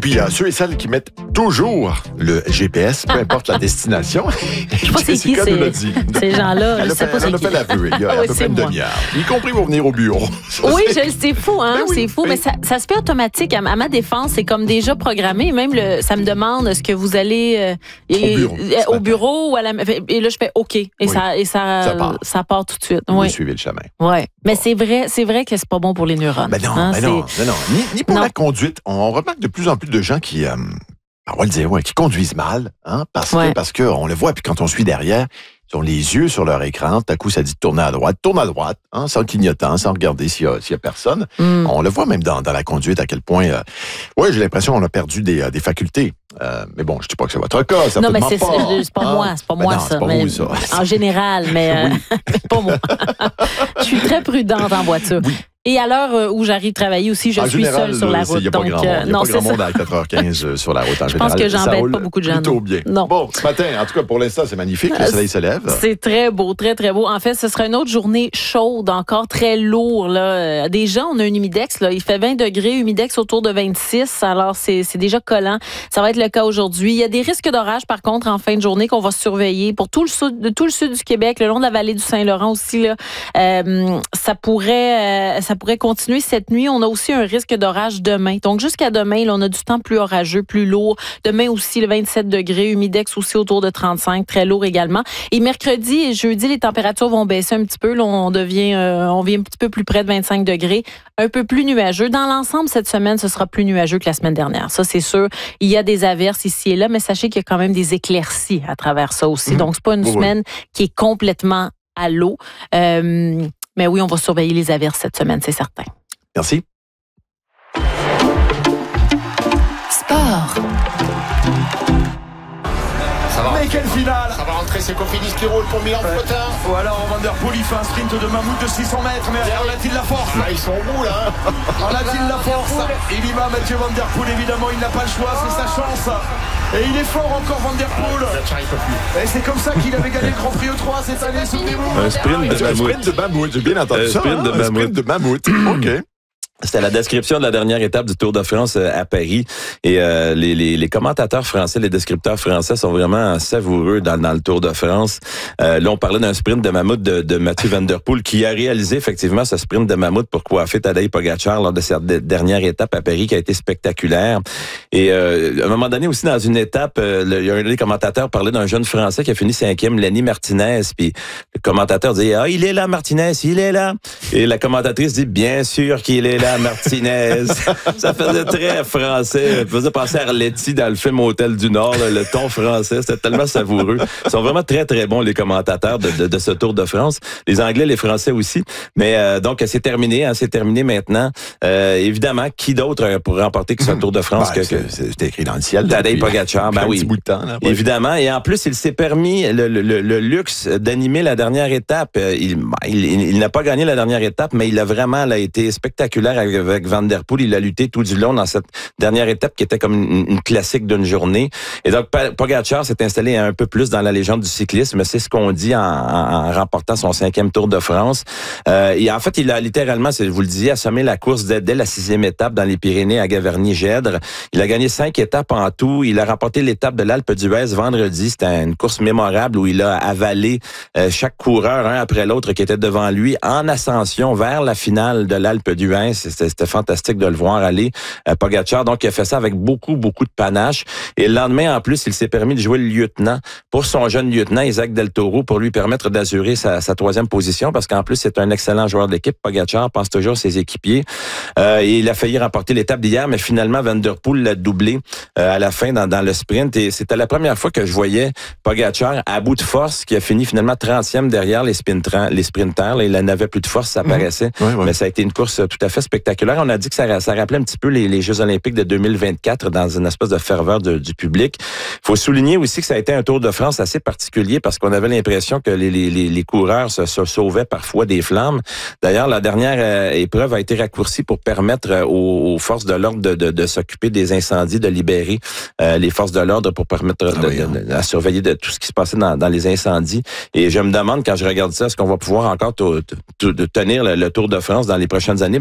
puis, ceux et celles qui mettent toujours le GPS, peu importe la destination. Je sais pas c'est qui, ces gens-là. Je sais pas c'est qui. Elle a fait l'aveu il y a à peu près une demi-heure. Y compris pour venir au bureau. Oui, c'est fou, hein? Ben oui, c'est fou, mais ça se fait automatique. À ma défense, c'est comme déjà programmé. Même ça me demande est-ce que vous allez au bureau ou à la... Et là, je fais OK. Et ça part tout de suite. Vous suivez le chemin. Oui. Mais c'est vrai que c'est pas bon pour les neurones. Ben non, non. Ni pour la conduite. On remarque de plus en plus de gens qui, on va le dire, qui conduisent mal, hein, parce que on le voit, puis quand on suit derrière, ils ont les yeux sur leur écran, tout à coup, ça dit tourne à droite, hein, sans clignotant, sans regarder s'il y a personne. On le voit même dans la conduite, à quel point, j'ai l'impression qu'on a perdu des facultés. Mais bon, je ne dis pas que c'est votre cas. Ça non, mais c'est pas moi, ça. C'est pas vous, ça. En général, mais pas moi. Je suis très prudente en voiture. Oui. Et à l'heure où j'arrive travailler aussi, je suis seule sur la route. Il n'y a pas grand monde à 4h15 sur la route en général. Je pense que j'embête pas beaucoup de gens. Plutôt bien. Non. Bon, ce matin, en tout cas, pour l'instant, c'est magnifique. Le soleil se lève. C'est très beau, très, très beau. En fait, ce sera une autre journée chaude, encore très lourde. Là. Déjà, on a un humidex. Là. Il fait 20 degrés, humidex autour de 26. Alors, c'est déjà collant. Ça va être le cas aujourd'hui. Il y a des risques d'orage, par contre, en fin de journée qu'on va surveiller. Pour tout le sud du Québec, le long de la vallée du Saint-Laurent aussi, là, ça pourrait continuer cette nuit. On a aussi un risque d'orage demain. Donc, jusqu'à demain, là, on a du temps plus orageux, plus lourd. Demain aussi, le 27 degrés. Humidex aussi autour de 35. Très lourd également. Et mercredi et jeudi, les températures vont baisser un petit peu. Là, on vient un petit peu plus près de 25 degrés. Un peu plus nuageux. Dans l'ensemble, cette semaine, ce sera plus nuageux que la semaine dernière. Ça, c'est sûr. Il y a des averses ici et là, mais sachez qu'il y a quand même des éclaircies à travers ça aussi. Donc, c'est pas une semaine qui est complètement à l'eau. Mais oui, on va surveiller les averses cette semaine, c'est certain. Merci. Sport. Mais quelle finale! Ça va rentrer, c'est Cofidis qui roule pour Milan Flotin. Ou alors Van Der Poel, il fait un sprint de mammouth de 600 mètres, mais en a-t-il la force? Là, ils sont au bout, là. En a-t-il la force? Il y va, Mathieu Van Der Poel, évidemment, il n'a pas le choix, c'est sa chance. Et il est fort encore, Van Der Poel. Et c'est comme ça qu'il avait gagné le Grand Prix E3 cette année, souvenez-vous. Un sprint de mammouth. J'ai bien entendu ça. Un sprint de mammouth. OK. C'était la description de la dernière étape du Tour de France à Paris. Et les commentateurs français, les descripteurs français sont vraiment savoureux dans le Tour de France. Là, on parlait d'un sprint de mammouth de Mathieu Van Der Poel qui a réalisé effectivement ce sprint de mammouth pour coiffer Tadej Pogačar lors de cette dernière étape à Paris qui a été spectaculaire. Et à un moment donné aussi, dans une étape, il y a un des commentateurs parlait d'un jeune Français qui a fini 5e, Lenny Martinez. Puis le commentateur dit « Ah, il est là, Martinez, il est là! » Et la commentatrice dit « Bien sûr qu'il est là. Martinez. » Ça faisait très français. Ça faisait penser à Arletty dans le film Hôtel du Nord, là, le ton français. C'était tellement savoureux. Ils sont vraiment très, très bons, les commentateurs de ce Tour de France. Les Anglais, les Français aussi. Mais donc, c'est terminé. C'est terminé maintenant. Évidemment, qui d'autre pour remporter que ce Tour de France que c'est écrit dans le ciel. Tadej Pogačar. Ben oui. Un petit bout de temps, là, évidemment. Et en plus, il s'est permis le luxe d'animer la dernière étape. Il n'a pas gagné la dernière étape, mais il a vraiment été spectaculaire avec Van Der Poel. Il a lutté tout du long dans cette dernière étape qui était comme une classique d'une journée. Et donc, Pogačar s'est installé un peu plus dans la légende du cyclisme. C'est ce qu'on dit en remportant son 5e Tour de France. Et en fait, il a littéralement, je vous le disiez, assommé la course dès la 6e étape dans les Pyrénées à Gaverny-Gèdre. Il a gagné 5 étapes en tout. Il a remporté l'étape de l'Alpe d'Huez vendredi. C'était une course mémorable où il a avalé chaque coureur, un après l'autre, qui était devant lui en ascension vers la finale de l'Alpe d'Huez. C'était fantastique de le voir aller, Pogačar. Donc, il a fait ça avec beaucoup, beaucoup de panache. Et le lendemain, en plus, il s'est permis de jouer le lieutenant pour son jeune lieutenant, Isaac Del Toro, pour lui permettre d'assurer sa 3e position, parce qu'en plus, c'est un excellent joueur d'équipe. Pogačar pense toujours à ses équipiers. Et il a failli remporter l'étape d'hier, mais finalement, Van Der Poel l'a doublé à la fin dans le sprint. Et c'était la première fois que je voyais Pogačar à bout de force, qui a fini finalement 30e derrière les sprinters. Là, il n'avait plus de force, ça paraissait. Mais ça a été une course tout à fait spectaculaire. On a dit que ça rappelait un petit peu les Jeux olympiques de 2024 dans une espèce de ferveur du public. Il faut souligner aussi que ça a été un Tour de France assez particulier parce qu'on avait l'impression que les coureurs se sauvaient parfois des flammes. D'ailleurs, la dernière épreuve a été raccourcie pour permettre aux forces de l'ordre de s'occuper des incendies, de libérer les forces de l'ordre pour permettre à surveiller de tout ce qui se passait dans les incendies. Et je me demande, quand je regarde ça, est-ce qu'on va pouvoir encore tenir le Tour de France dans les prochaines années? Parce qu'il a fait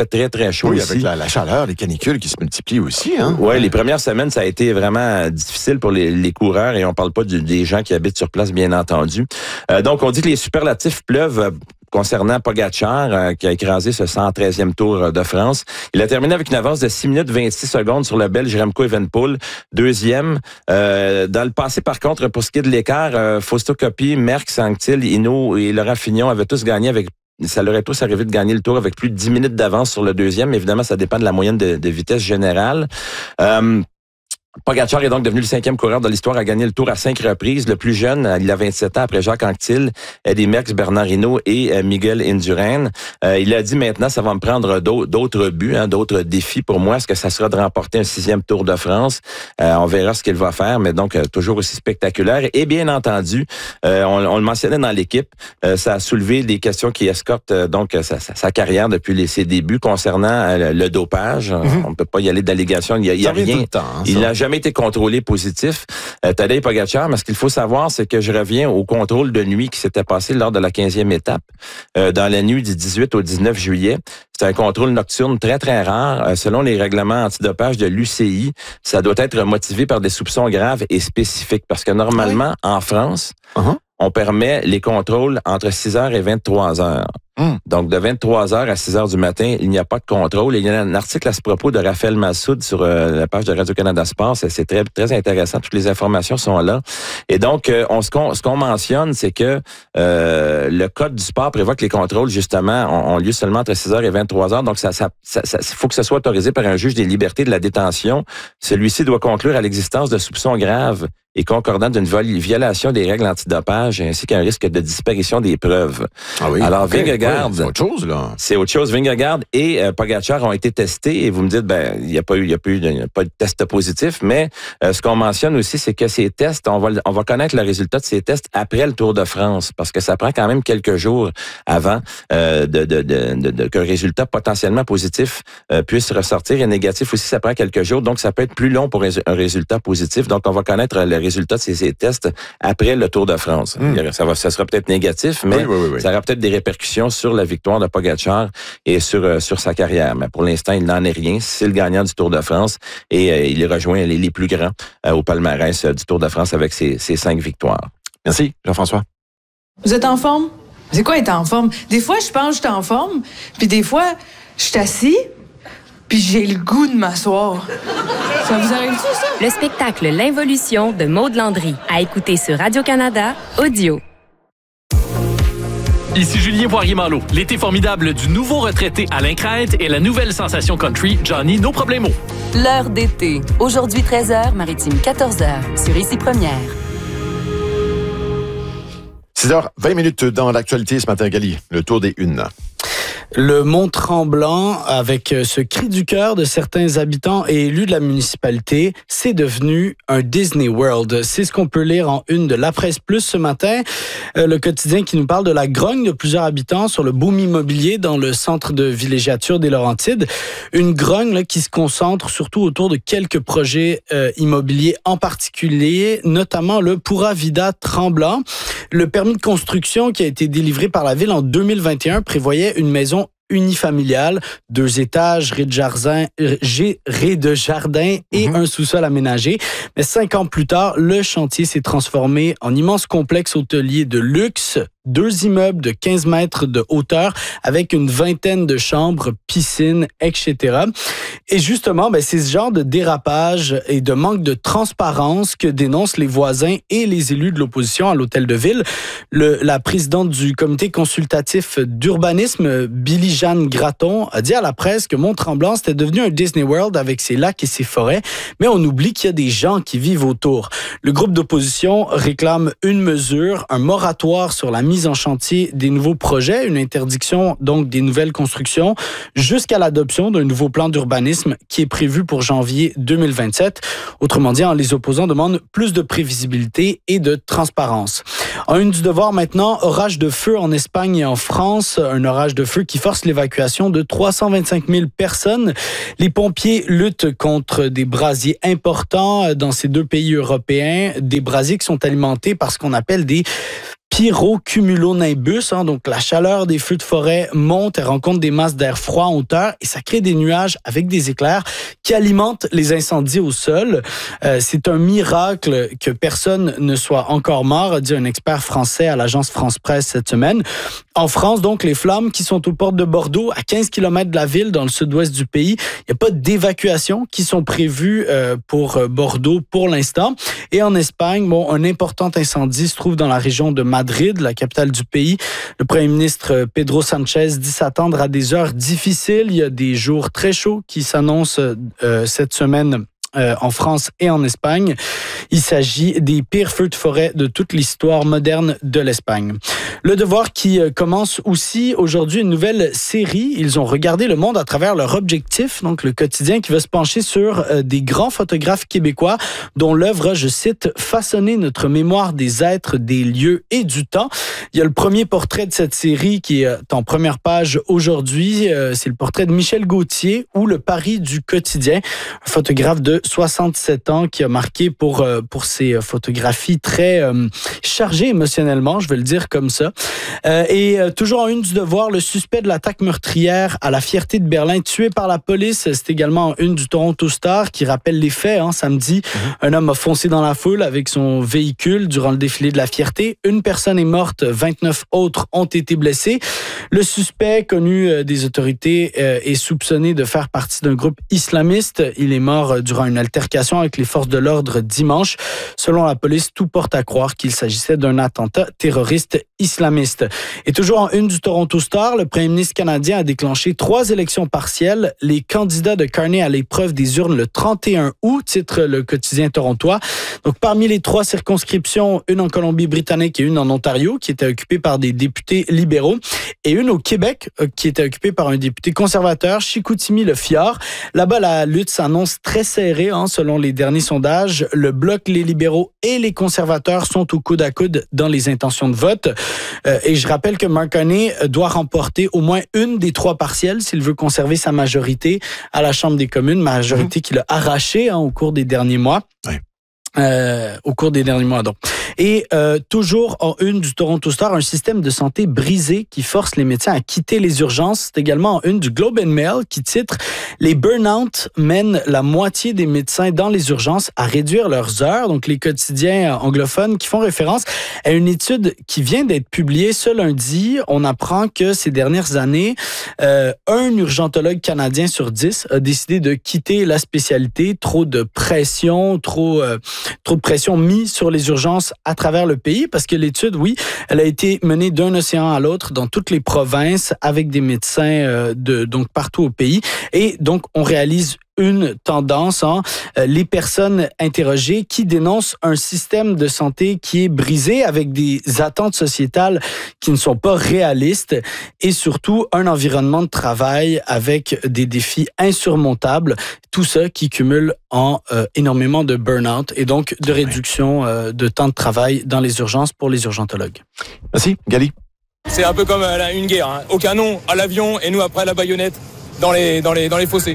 très, très chaud oui, ici. avec la chaleur, les canicules qui se multiplient aussi. Hein? Oui, les premières semaines, ça a été vraiment difficile pour les coureurs et on parle pas des gens qui habitent sur place, bien entendu. Donc, on dit que les superlatifs pleuvent concernant Pogačar, qui a écrasé ce 113e Tour de France. Il a terminé avec une avance de 6 minutes 26 secondes sur le Belge Remco Evenepoel, deuxième. Dans le passé, par contre, pour ce qui est de l'écart, Fausto Coppi, Merckx, Anctil, Hinault et Laurent Fignon avaient tous gagné ça leur est tous arrivé de gagner le Tour avec plus de 10 minutes d'avance sur le deuxième. Évidemment, ça dépend de la moyenne de vitesse générale. Pogačar est donc devenu le 5e coureur de l'histoire à gagner le Tour à 5 reprises. Le plus jeune, il a 27 ans, après Jacques Anquetil, Eddy Merckx, Bernard Hinault et Miguel Indurain. Il a dit maintenant, ça va me prendre d'autres buts, d'autres défis pour moi. Est-ce que ça sera de remporter un 6e Tour de France? On verra ce qu'il va faire, mais donc toujours aussi spectaculaire. Et bien entendu, on le mentionnait dans l'équipe, ça a soulevé des questions qui escortent donc sa carrière depuis ses débuts concernant le dopage. Mm-hmm. On ne peut pas y aller d'allégations. Il y a rien. Il n'a jamais été contrôlé positif. Tadej Pogačar, mais ce qu'il faut savoir, c'est que je reviens au contrôle de nuit qui s'était passé lors de la 15e étape, dans la nuit du 18 au 19 juillet. C'est un contrôle nocturne très, très rare. Selon les règlements antidopage de l'UCI, ça doit être motivé par des soupçons graves et spécifiques. Parce que normalement, en France, on permet les contrôles entre 6h et 23h. Donc, de 23h à 6h du matin, il n'y a pas de contrôle. Et il y a un article à ce propos de Raphaël Massoud sur la page de Radio-Canada Sport. C'est très, très intéressant. Toutes les informations sont là. Et donc, ce qu'on mentionne, c'est que le Code du sport prévoit que les contrôles, justement, ont lieu seulement entre 6h et 23h. Donc, ça faut que ce soit autorisé par un juge des libertés de la détention. Celui-ci doit conclure à l'existence de soupçons graves et concordant d'une violation des règles antidopage ainsi qu'un risque de disparition des preuves. Ah oui. Alors, Vingegaard, c'est autre chose, là. C'est autre chose. Vingegaard et Pogačar ont été testés et vous me dites, il n'y a pas eu de test positif, mais ce qu'on mentionne aussi, c'est que ces tests, on va connaître le résultat de ces tests après le Tour de France parce que ça prend quand même quelques jours avant qu'un résultat potentiellement positif puisse ressortir et négatif aussi, ça prend quelques jours. Donc, ça peut être plus long pour un résultat positif. Donc, on va connaître le résultat de ces tests après le Tour de France. Ça sera peut-être négatif, mais ça aura peut-être des répercussions sur la victoire de Pogačar et sur sa carrière. Mais pour l'instant, il n'en est rien. C'est le gagnant du Tour de France et il rejoint les plus grands au palmarès du Tour de France avec ses 5 victoires. Merci, Jean-François. Vous êtes en forme? C'est quoi être en forme? Des fois, je pense que je suis en forme, puis des fois, je suis assis, puis j'ai le goût de m'asseoir. Ça vous arrive-tu, ça? Le spectacle L'Involution de Maud Landry. À écouter sur Radio-Canada Audio. Ici Julien Poirier-Malo. L'été formidable du nouveau retraité Alain Crête et la nouvelle sensation country Johnny No Problemo. L'heure d'été. Aujourd'hui 13h, maritime 14h. Sur Ici Première. 6h20 dans l'actualité ce matin, Gali. Le tour des unes. Le Mont-Tremblant, avec ce cri du cœur de certains habitants et élus de la municipalité, c'est devenu un Disney World. C'est ce qu'on peut lire en une de La Presse Plus ce matin. Le quotidien qui nous parle de la grogne de plusieurs habitants sur le boom immobilier dans le centre de villégiature des Laurentides. Une grogne là, qui se concentre surtout autour de quelques projets immobiliers en particulier, notamment le Pura Vida Tremblant. Le permis de construction qui a été délivré par la ville en 2021 prévoyait une maison unifamiliale, 2 étages, rez-de-jardin et un sous-sol aménagé. Mais 5 ans plus tard, le chantier s'est transformé en immense complexe hôtelier de luxe, 2 immeubles de 15 mètres de hauteur avec une vingtaine de chambres, piscines, etc. Et justement, c'est ce genre de dérapage et de manque de transparence que dénoncent les voisins et les élus de l'opposition à l'hôtel de ville. La présidente du comité consultatif d'urbanisme, Billy-Jeanne Gratton, a dit à la presse que Mont-Tremblant, c'était devenu un Disney World avec ses lacs et ses forêts, mais on oublie qu'il y a des gens qui vivent autour. Le groupe d'opposition réclame une mesure, un moratoire sur la mise en chantier des nouveaux projets, une interdiction donc des nouvelles constructions jusqu'à l'adoption d'un nouveau plan d'urbanisme qui est prévu pour janvier 2027. Autrement dit, les opposants demandent plus de prévisibilité et de transparence. En une du devoir maintenant, orage de feu en Espagne et en France, un orage de feu qui force l'évacuation de 325 000 personnes. Les pompiers luttent contre des brasiers importants dans ces 2 pays européens, des brasiers qui sont alimentés par ce qu'on appelle des pyrocumulonimbus, donc la chaleur des feux de forêt monte, elle rencontre des masses d'air froid en hauteur et ça crée des nuages avec des éclairs qui alimentent les incendies au sol. C'est un miracle que personne ne soit encore mort, a dit un expert français à l'agence France-Presse cette semaine. En France, donc, les flammes qui sont aux portes de Bordeaux, à 15 km de la ville, dans le sud-ouest du pays, il n'y a pas d'évacuation qui sont prévues pour Bordeaux pour l'instant. Et en Espagne, un important incendie se trouve dans la région de Madrid, la capitale du pays. Le premier ministre Pedro Sánchez dit s'attendre à des heures difficiles. Il y a des jours très chauds qui s'annoncent cette semaine en France et en Espagne. Il s'agit des pires feux de forêt de toute l'histoire moderne de l'Espagne. Le Devoir qui commence aussi aujourd'hui une nouvelle série. Ils ont regardé le monde à travers leur objectif, donc le quotidien qui va se pencher sur des grands photographes québécois dont l'œuvre, je cite, « façonner notre mémoire des êtres, des lieux et du temps ». Il y a le premier portrait de cette série qui est en première page aujourd'hui. C'est le portrait de Michel Gauthier ou le Paris du quotidien, un photographe de 67 ans qui a marqué pour ses photographies très chargées émotionnellement, je vais le dire comme ça. Et toujours en une du Devoir, le suspect de l'attaque meurtrière à la Fierté de Berlin tué par la police. C'est également en une du Toronto Star qui rappelle les faits. Samedi, un homme a foncé dans la foule avec son véhicule durant le défilé de la Fierté. Une personne est morte, 29 autres ont été blessés. Le suspect, connu des autorités, est soupçonné de faire partie d'un groupe islamiste. Il est mort durant une altercation avec les forces de l'ordre dimanche. Selon la police, tout porte à croire qu'il s'agissait d'un attentat terroriste islamiste. Et toujours en une du Toronto Star, le premier ministre canadien a déclenché 3 élections partielles. Les candidats de Carney à l'épreuve des urnes le 31 août, titre le quotidien torontois. Donc, parmi les 3 circonscriptions, une en Colombie-Britannique et une en Ontario, qui étaient occupées par des députés libéraux, et une au Québec, qui était occupée par un député conservateur, Chicoutimi-Le-Fjord. Là-bas, la lutte s'annonce très serrée, selon les derniers sondages. Le Bloc, les libéraux et les conservateurs sont au coude à coude dans les intentions de vote. Et je rappelle que Mark Carney doit remporter au moins une des 3 partielles s'il veut conserver sa majorité à la Chambre des communes, majorité qu'il a arrachée au cours des derniers mois. Oui. Donc. Et toujours en une du Toronto Star, un système de santé brisé qui force les médecins à quitter les urgences. C'est également en une du Globe and Mail qui titre « Les burn-out mènent la moitié des médecins dans les urgences à réduire leurs heures ». Donc les quotidiens anglophones qui font référence à une étude qui vient d'être publiée ce lundi. On apprend que ces dernières années, un urgentologue canadien sur 10 a décidé de quitter la spécialité. Trop de pression, trop de pression mise sur les urgences à travers le pays, parce que l'étude, oui, elle a été menée d'un océan à l'autre dans toutes les provinces avec des médecins donc partout au pays. Et donc, on réalise une tendance, les personnes interrogées qui dénoncent un système de santé qui est brisé avec des attentes sociétales qui ne sont pas réalistes et surtout un environnement de travail avec des défis insurmontables. Tout ça qui cumule en énormément de burn-out et donc de réduction de temps de travail dans les urgences pour les urgentologues. Merci. Gali. C'est un peu comme une guerre, au canon, à l'avion et nous après à la baïonnette dans les fossés.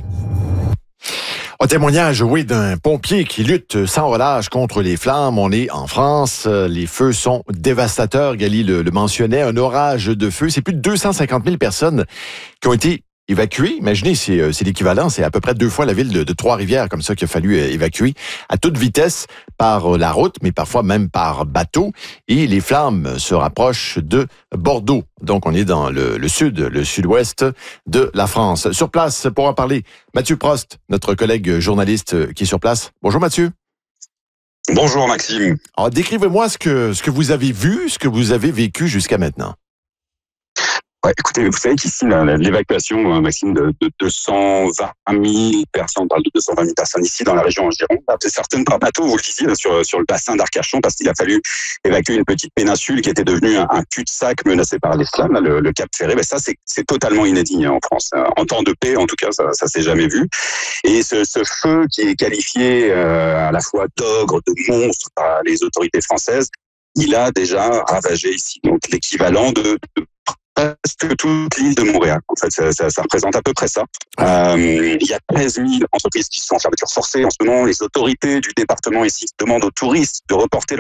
Un témoignage, oui, d'un pompier qui lutte sans relâche contre les flammes. On est en France. Les feux sont dévastateurs. Gali le mentionnait. Un orage de feu. C'est plus de 250 000 personnes qui ont été évacuées. Imaginez, c'est l'équivalent. C'est à peu près 2 fois la ville de Trois-Rivières, comme ça, qu'il a fallu évacuer à toute vitesse par la route, mais parfois même par bateau. Et les flammes se rapprochent de Bordeaux. Donc, on est dans le sud, le sud-ouest de la France. Sur place, pour en parler, Mathieu Prost, notre collègue journaliste qui est sur place. Bonjour Mathieu. Bonjour Maxime. Alors, décrivez-moi ce que vous avez vu, ce que vous avez vécu jusqu'à maintenant. Ouais, écoutez, vous savez qu'ici, l'évacuation, Maxime, de 220 000 personnes, on parle de 220 000 personnes ici dans la région en Gironde, certaines par bateau, vous le disiez, sur le bassin d'Arcachon, parce qu'il a fallu évacuer une petite péninsule qui était devenue un cul-de-sac menacé par les flammes, le Cap Ferré. Mais ça, c'est totalement inédit en France. En temps de paix, en tout cas, ça s'est jamais vu. Et ce feu qui est qualifié à la fois d'ogre, de monstre par les autorités françaises, il a déjà ravagé ici. Donc l'équivalent de presque toute l'île de Montréal. En fait, ça représente à peu près ça. Il y a 13 000 entreprises qui sont en fermeture forcée en ce moment. Les autorités du département ici demandent aux touristes de reporter